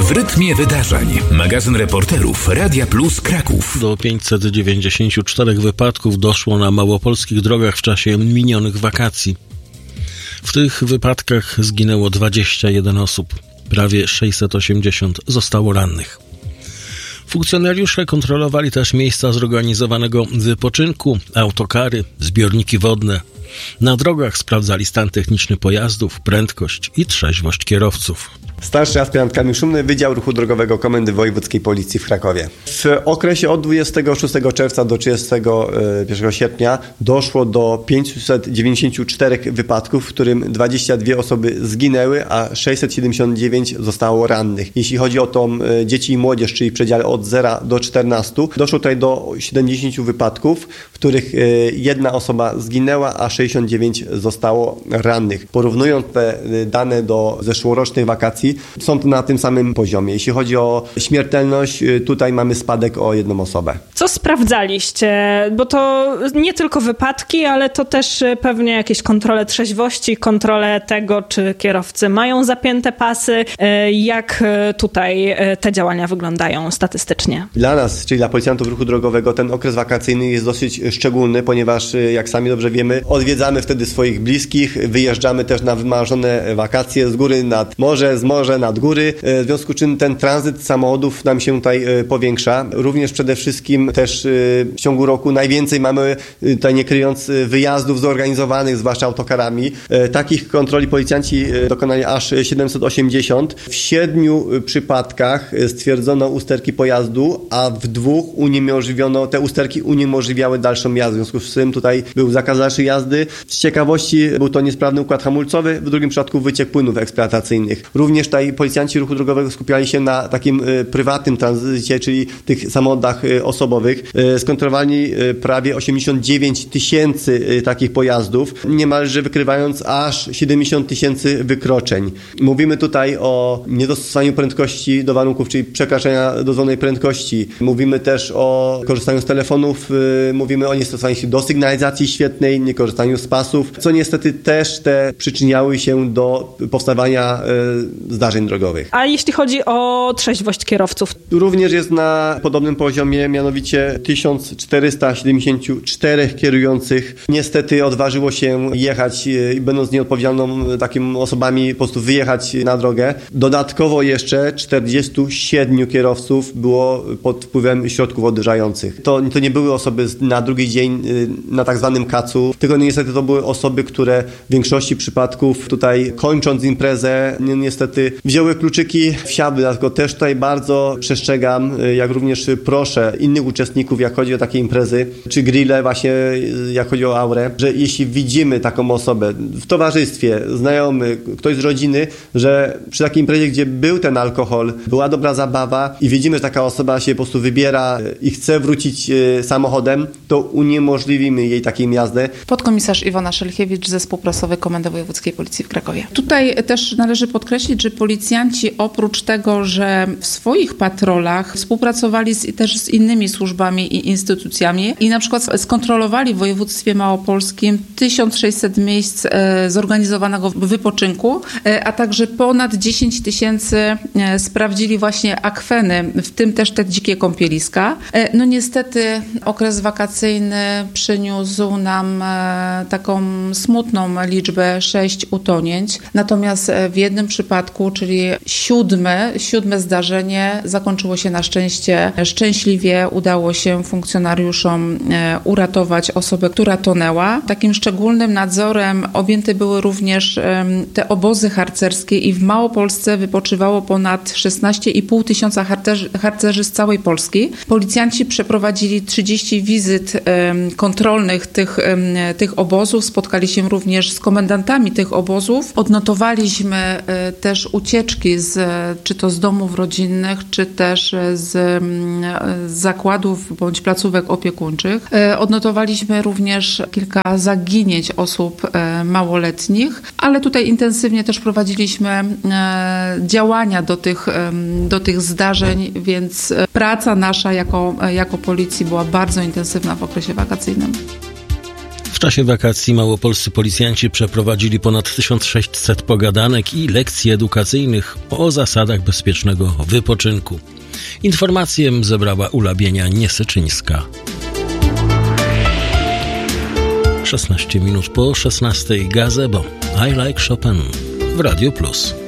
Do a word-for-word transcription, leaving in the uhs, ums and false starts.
W rytmie wydarzeń. Magazyn reporterów Radia Plus Kraków. Do pięćset dziewięćdziesiąt cztery wypadków doszło na małopolskich drogach w czasie minionych wakacji. W tych wypadkach zginęło dwadzieścia jeden osób. Prawie sześćset osiemdziesiąt zostało rannych. Funkcjonariusze kontrolowali też miejsca zorganizowanego wypoczynku, autokary, zbiorniki wodne. Na drogach sprawdzali stan techniczny pojazdów, prędkość i trzeźwość kierowców. Starszy aspirant Kamil Szumny, Wydział Ruchu Drogowego Komendy Wojewódzkiej Policji w Krakowie. W okresie od dwudziestego szóstego czerwca do trzydziestego pierwszego sierpnia doszło do pięćset dziewięćdziesiąt cztery wypadków, w którym dwadzieścia dwie osoby zginęły, a sześćset siedemdziesiąt dziewięć zostało rannych. Jeśli chodzi o tą dzieci i młodzież, czyli w przedziale od zera do czternastu, doszło tutaj do siedemdziesięciu wypadków, w których jedna osoba zginęła, a sześćdziesiąt dziewięć zostało rannych. Porównując te dane do zeszłorocznych wakacji, są to na tym samym poziomie. Jeśli chodzi o śmiertelność, tutaj mamy spadek o jedną osobę. Co sprawdzaliście? Bo to nie tylko wypadki, ale to też pewnie jakieś kontrole trzeźwości, kontrole tego, czy kierowcy mają zapięte pasy. Jak tutaj te działania wyglądają statystycznie? Dla nas, czyli dla policjantów ruchu drogowego, ten okres wakacyjny jest dosyć szczególny, ponieważ jak sami dobrze wiemy, odwiedzamy wtedy swoich bliskich, wyjeżdżamy też na wymarzone wakacje z góry nad morze, z morza nad góry, w związku z czym ten tranzyt samochodów nam się tutaj powiększa. Również przede wszystkim też w ciągu roku najwięcej mamy, tutaj nie kryjąc, wyjazdów zorganizowanych, zwłaszcza autokarami. Takich kontroli policjanci dokonali aż siedemset osiemdziesiąt. W siedmiu przypadkach stwierdzono usterki pojazdu, a w dwóch uniemożliwiono, te usterki uniemożliwiały dalszą jazdę. W związku z tym tutaj był zakaz dalszej jazdy. Z ciekawości był to niesprawny układ hamulcowy, w drugim przypadku wyciek płynów eksploatacyjnych. Również tutaj policjanci ruchu drogowego skupiali się na takim y, prywatnym tranzycie, czyli tych samochodach y, osobowych. Y, skontrolowali y, prawie osiemdziesiąt dziewięć tysięcy y, takich pojazdów, niemalże wykrywając aż siedemdziesiąt tysięcy wykroczeń. Mówimy tutaj o niedostosowaniu prędkości do warunków, czyli przekraczania dozwolonej prędkości. Mówimy też o korzystaniu z telefonów, y, mówimy o niestosowaniu się do sygnalizacji świetnej, niekorzystaniu z pasów, co niestety też te przyczyniały się do powstawania y, zdarzeń drogowych. A jeśli chodzi o trzeźwość kierowców? Również jest na podobnym poziomie, mianowicie tysiąc czterysta siedemdziesiąt cztery kierujących niestety odważyło się jechać i będąc nieodpowiedzialną takimi osobami po prostu wyjechać na drogę. Dodatkowo jeszcze czterdziestu siedmiu kierowców było pod wpływem środków odurzających. To, to nie były osoby na drugi dzień na tak zwanym kacu, tylko niestety to były osoby, które w większości przypadków tutaj kończąc imprezę niestety wzięły kluczyki, wsiadły, dlatego też tutaj bardzo przestrzegam, jak również proszę innych uczestników, jak chodzi o takie imprezy, czy grille właśnie, jak chodzi o aurę, że jeśli widzimy taką osobę w towarzystwie, znajomy, ktoś z rodziny, że przy takiej imprezie, gdzie był ten alkohol, była dobra zabawa i widzimy, że taka osoba się po prostu wybiera i chce wrócić samochodem, to uniemożliwimy jej taką jazdę. Podkomisarz Iwona Szelkiewicz, Zespół Prasowy Komendy Wojewódzkiej Policji w Krakowie. Tutaj też należy podkreślić, że policjanci oprócz tego, że w swoich patrolach współpracowali z, też z innymi służbami i instytucjami i na przykład skontrolowali w województwie małopolskim tysiąc sześćset miejsc e, zorganizowanego wypoczynku, e, a także ponad dziesięć tysięcy e, sprawdzili właśnie akweny, w tym też te dzikie kąpieliska. E, no niestety okres wakacyjny przyniósł nam e, taką smutną liczbę sześć utonięć, natomiast w jednym przypadku, czyli siódme, siódme zdarzenie zakończyło się na szczęście szczęśliwie. Udało się funkcjonariuszom uratować osobę, która tonęła. Takim szczególnym nadzorem objęte były również te obozy harcerskie i w Małopolsce wypoczywało ponad szesnaście i pół tysiąca harcerzy, harcerzy z całej Polski. Policjanci przeprowadzili trzydzieści wizyt kontrolnych tych, tych obozów. Spotkali się również z komendantami tych obozów. Odnotowaliśmy też ucieczki z, czy to z domów rodzinnych, czy też z, z zakładów bądź placówek opiekuńczych. Odnotowaliśmy również kilka zaginięć osób małoletnich, ale tutaj intensywnie też prowadziliśmy działania do tych, do tych zdarzeń, więc praca nasza jako, jako policji była bardzo intensywna w okresie wakacyjnym. W W czasie wakacji małopolscy policjanci przeprowadzili ponad tysiąc sześćset pogadanek i lekcji edukacyjnych o zasadach bezpiecznego wypoczynku. Informację zebrała Ula Bienia-Niesyczyńska. szesnaście minut po szesnastej Gazebo. I like Chopin w Radio Plus.